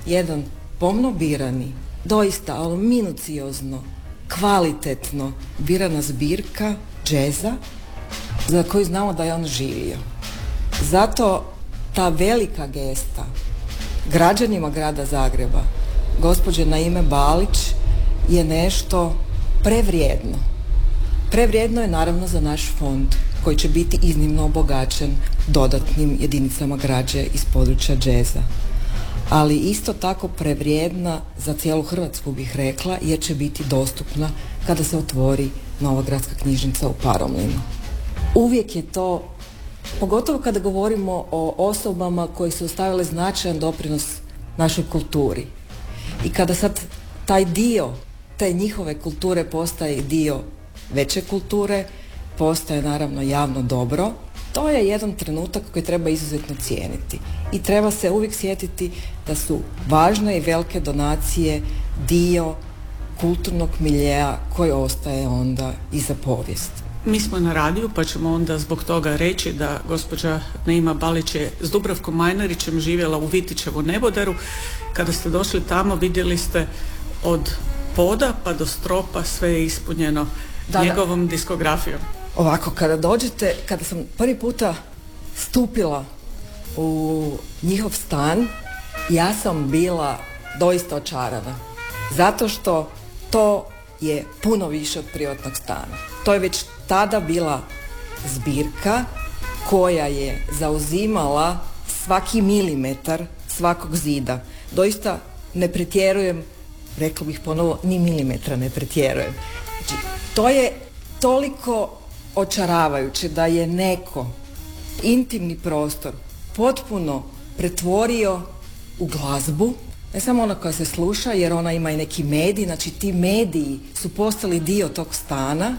jedan pomno birani, doista, ali minuciozno, kvalitetno birana zbirka džeza za koju znamo da je on živio. Zato ta velika gesta građanima grada Zagreba, gospođe Naime Balić, je nešto prevrijedno. Prevrijedno je naravno za naš fond koji će biti iznimno obogaćen dodatnim jedinicama građe iz područja džeza. Ali isto tako prevrijedna za cijelu Hrvatsku bih rekla, jer će biti dostupna kada se otvori nova gradska knjižnica u Paromlinu. Uvijek je to, pogotovo kada govorimo o osobama koji su ostavile značajan doprinos našoj kulturi. I kada sad taj dio te njihove kulture postaje dio veće kulture, postaje naravno javno dobro, to je jedan trenutak koji treba izuzetno cijeniti. I treba se uvijek sjetiti da su važne i velike donacije dio kulturnog miljeja koji ostaje onda i za povijest. Mi smo na radiju pa ćemo onda zbog toga reći da gospođa Naima Balić je s Dubravkom Majnarićem živjela u Vitićevu neboderu. Kada ste došli tamo vidjeli ste od poda pa do stropa sve je ispunjeno njegovom diskografijom. Ovako, kada dođete, kada sam prvi puta stupila u njihov stan, ja sam bila doista očarana. Zato što to je puno više od privatnog stana. To je već tada bila zbirka koja je zauzimala svaki milimetar svakog zida. Doista ne pretjerujem, rekla bih ponovo, ni milimetra ne pretjerujem. Znači, to je toliko očaravajuće da je neko intimni prostor potpuno pretvorio u glazbu, ne samo ona koja se sluša, jer ona ima i neki medij, znači ti mediji su postali dio tog stana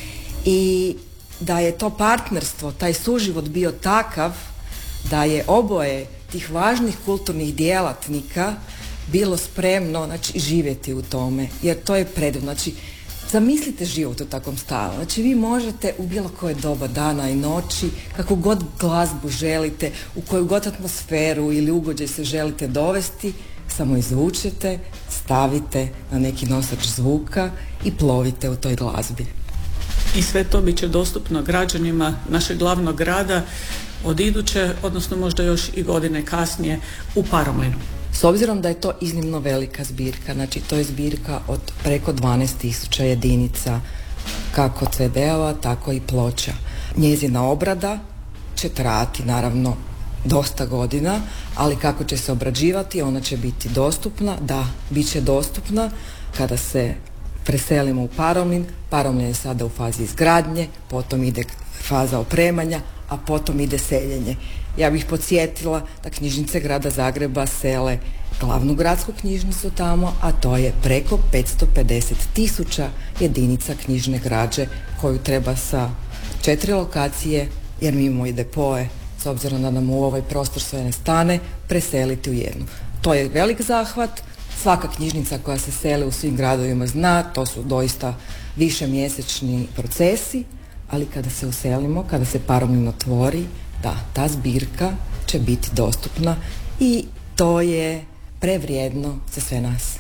i da je to partnerstvo, taj suživot bio takav da je oboje tih važnih kulturnih djelatnika bilo spremno, znači, živjeti u tome, jer to je predivno. Znači, zamislite život u takvom stanu. Znači, vi možete u bilo koje doba dana i noći, kako god glazbu želite, u koju god atmosferu ili ugođaj se želite dovesti, samo izvučete, stavite na neki nosač zvuka i plovite u toj glazbi. I sve to bit će dostupno građanima našeg glavnog grada od iduće, odnosno možda još i godine kasnije u Paromlinu. S obzirom da je to iznimno velika zbirka, znači to je zbirka od preko 12.000 jedinica, kako CD-ova, tako i ploča. Njezina obrada će trajati naravno dosta godina, ali kako će se obrađivati, ona će biti dostupna, da, bit će dostupna kada se preselimo u Paromlin. Paromlin je sada u fazi izgradnje, potom ide faza opremanja, a potom ide seljenje. Ja bih podsjetila da knjižnice grada Zagreba sele glavnu gradsku knjižnicu tamo, a to je preko 550.000 jedinica knjižne građe koju treba sa 4 lokacije, jer mi imamo i depoje, s obzirom da nam u ovaj prostor sve ne stane, preseliti u jednu. To je velik zahvat. Svaka knjižnica koja se seli u svim gradovima zna, to su doista višemjesečni procesi, ali kada se uselimo, kada se Paromlin otvori, da, ta zbirka će biti dostupna i to je prevrijedno za sve nas.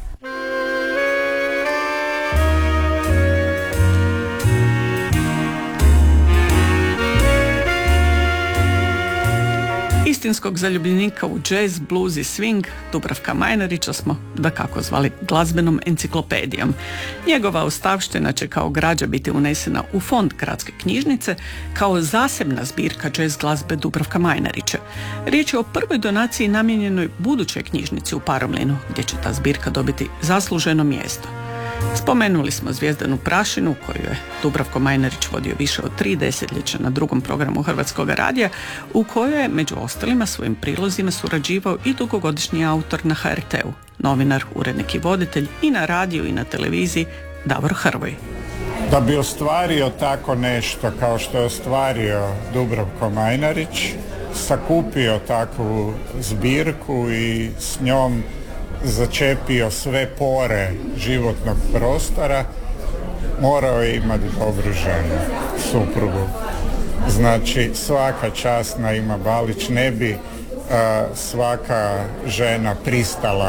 Istinskog zaljubljenika u jazz, blues i swing Dubravka Majnarića smo dakako zvali glazbenom enciklopedijom. Njegova ostavština će kao građa biti unesena u fond gradske knjižnice kao zasebna zbirka jazz glazbe Dubravka Majnarića. Riječ je o prvoj donaciji namijenjenoj budućoj knjižnici u Paromlinu, gdje će ta zbirka dobiti zasluženo mjesto. Spomenuli smo Zvijezdanu prašinu koju je Dubravko Majnarić vodio više od 3 desetljeća na drugom programu Hrvatskog radija, u kojoj je među ostalima svojim prilozima surađivao i dugogodišnji autor na HRT-u, novinar, urednik i voditelj i na radiju i na televiziji Davor Hrvoj. Da bi ostvario tako nešto kao što je ostvario Dubravko Majnarić, sakupio takvu zbirku i s njom začepio sve pore životnog prostora, morao je imati dobru ženu, suprugu. Znači, svaka čast Naima Balić, ne bi svaka žena pristala